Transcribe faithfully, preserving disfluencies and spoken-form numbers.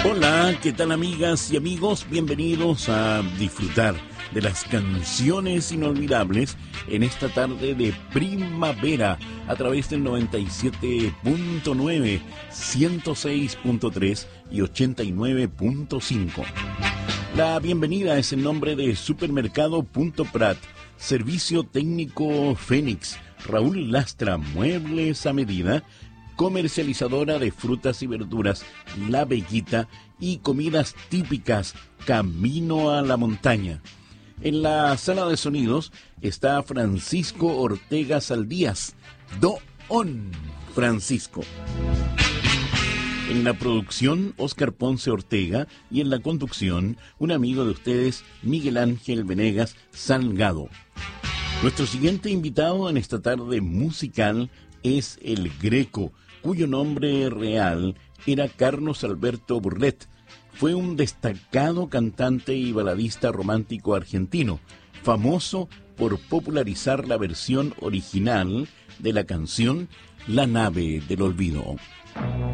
Hola, ¿qué tal amigas y amigos? Bienvenidos a disfrutar de las canciones inolvidables en esta tarde de primavera a través del noventa y siete punto nueve, ciento seis punto tres y ochenta y nueve punto cinco. La bienvenida es en nombre de Supermercado Punto Prat, Servicio Técnico Fénix, Raúl Lastra, Muebles a Medida, comercializadora de frutas y verduras La Bellita y comidas típicas Camino a la Montaña. En la sala de sonidos está Francisco Ortega Saldías, Don Francisco. En la producción, Óscar Ponce Ortega, y en la conducción, un amigo de ustedes, Miguel Ángel Venegas Salgado. Nuestro siguiente invitado en esta tarde musical es el Greco, cuyo nombre real era Carlos Alberto Burlet. Fue un destacado cantante y baladista romántico argentino, famoso por popularizar la versión original de la canción La nave del olvido.